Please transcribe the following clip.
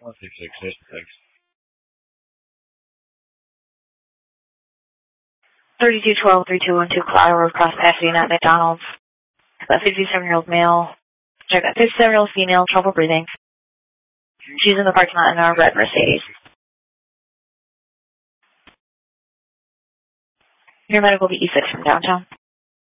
166, thanks. 3212-3212 Clara Road, Cross Pasadena at McDonald's. A 57-year-old male. Check out 57-year-old female, trouble breathing. She's in the parking lot in our red Mercedes. Your medical will be E6 from downtown.